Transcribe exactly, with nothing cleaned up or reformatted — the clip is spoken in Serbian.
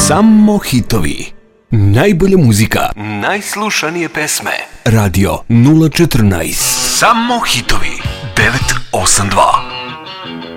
Samo hitovi. Najbolja muzika, najslušanije pesme. Radio nula četrnaest. Samo hitovi devet osam dva.